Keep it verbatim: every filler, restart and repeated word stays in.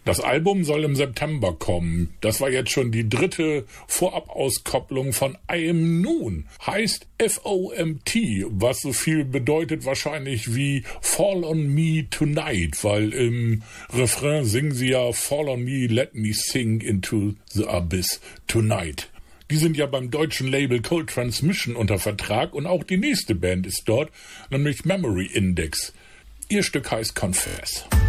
Das Album soll im September kommen. Das war jetzt schon die dritte Vorabauskopplung von I Am Noon. Heißt F O M T, was so viel bedeutet wahrscheinlich wie Fall on Me Tonight, weil im Refrain singen sie ja Fall on Me, let me sink into the abyss tonight. Die sind ja beim deutschen Label Cold Transmission unter Vertrag und auch die nächste Band ist dort, nämlich Memory Index. Ihr Stück heißt Confess.